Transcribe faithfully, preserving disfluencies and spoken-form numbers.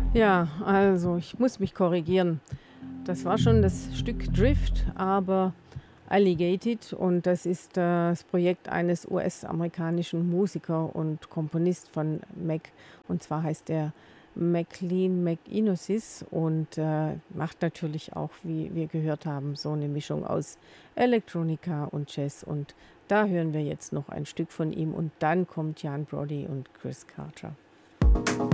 Ja, also ich muss mich korrigieren. Das war schon das Stück Drift, aber Alligated und das ist das Projekt eines U S-amerikanischen Musiker und Komponist von Mac und zwar heißt er Maclean McInnes und, äh, macht natürlich auch, wie wir gehört haben, so eine Mischung aus Electronica und Jazz und da hören wir jetzt noch ein Stück von ihm und dann kommt Jan Brody und Chris Carter.